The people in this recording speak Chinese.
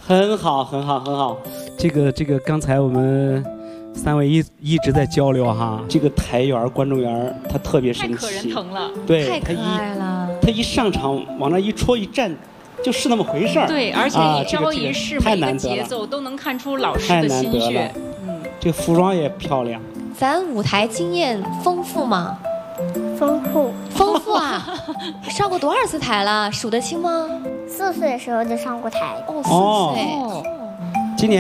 很好，很好，很好。这个，刚才我们3位一直在交流哈。这个台员、观众员他特别神奇， 太可人疼了。 对， 太可爱了。 他一上场往那一戳一站，就是那么回事儿。 对，而且一招一式、每个节奏都能看出老师的心血。 这个服装也漂亮。 咱舞台经验丰富吗？ 丰富。 丰富啊！上过多少次台了？数得清吗 ？4岁的时候就上过台。 哦，4岁。